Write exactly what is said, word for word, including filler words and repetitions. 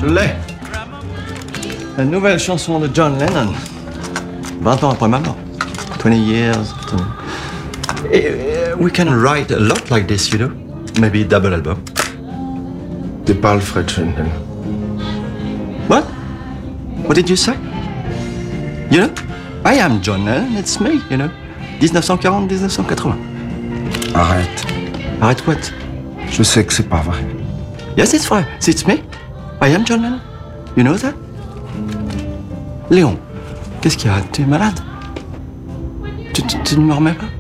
Je l'ai. La nouvelle chanson de John Lennon. vingt ans après ma mort. twenty years. We can write a lot like this, you know. Maybe double album. T'es pas Alfred Schendel. What? What did you say? You know, I am John Lennon, it's me, you know. nineteen forty, nineteen eighty. Arrête. Arrête what? Je sais que c'est pas vrai. Yes, it's vrai. It's me. I am John Lennon. You know that? Léon, qu'est-ce qu'il y a? Tu es malade? Tu, tu, tu ne me remets pas?